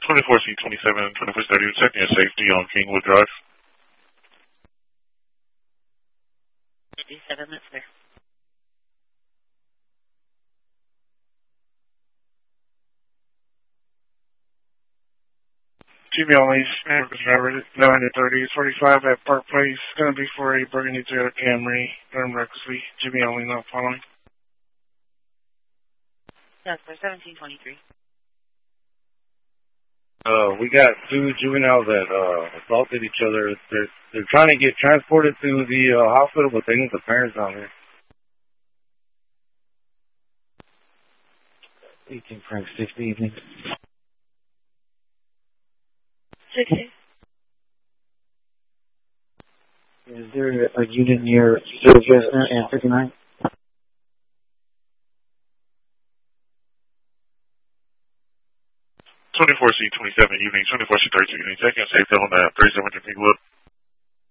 24C27, 2430, checking your safety on Kingwood Drive. 57 minutes there. GB only, driver 930-45 at Park Place. Going to be for a Burgundy Toyota Camry, Durham recklessly. GB only, not following. That's for 1723. We got two juveniles that assaulted each other. They're trying to get transported to the hospital, but they need the parents down here. 18 Frank 60 evening. 60. Is there a unit near Sylvester and 59? C27 evening, 24C32 evening, checking your safety on 3700 Kingwood.